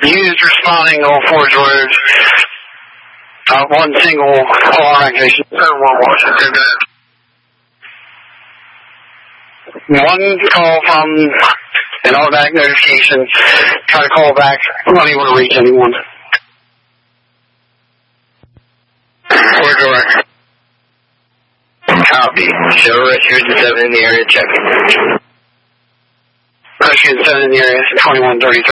Units responding, all 4 George. 1 single alarm activation. 1 Washington. 1 call from an automatic notification. Try to call back. Unable to reach anyone. 4 George. Copy. Show rescuers and 7 in the area checking. Rescuers and 7 in the area, 2133.